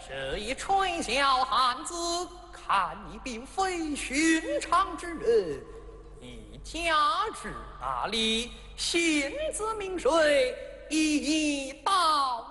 这一春晓汉子，看你并非寻常之人，你家至哪里？姓字名谁？一一道